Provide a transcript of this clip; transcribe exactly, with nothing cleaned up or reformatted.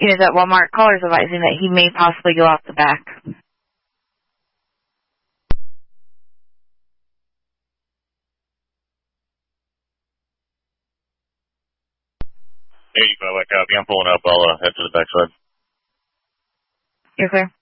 you know, that Walmart caller's advising that he may possibly go out the back. eighty-five, I copy. I'm pulling up. I'll uh, head to the backside. You're clear.